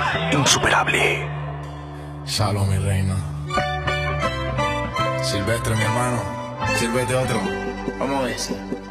Insuperable. Salud, mi reina. Silvestre, mi hermano. Sírvete otro. Vamos a ver.